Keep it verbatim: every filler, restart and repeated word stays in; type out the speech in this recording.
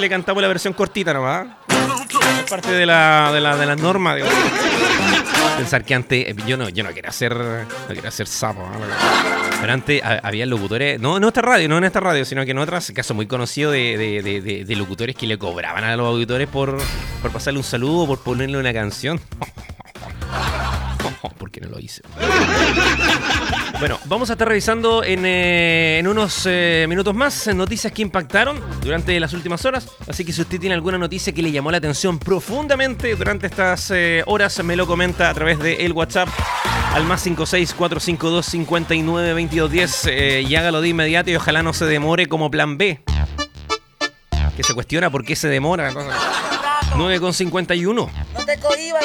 le cantamos la versión cortita nomás. Es parte de la, de la, de la norma. Digo. Pensar que antes, yo no, yo no quería ser, no quería ser sapo, ¿no? Pero antes había locutores, no en esta radio, no en esta radio, sino que en otras, casos muy conocidos de, de, de, de, de locutores que le cobraban a los auditores por, por pasarle un saludo, por ponerle una canción. ¿Por qué no lo hice? Bueno, vamos a estar revisando en, eh, en unos eh, minutos más noticias que impactaron durante las últimas horas. Así que si usted tiene alguna noticia que le llamó la atención profundamente durante estas eh, horas, me lo comenta a través del WhatsApp al más cinco seis cuatro cinco dos cinco nueve dos dos uno cero eh, y hágalo de inmediato y ojalá no se demore como plan B. Que se cuestiona por qué se demora. nueve con cincuenta y uno. No te cohibas.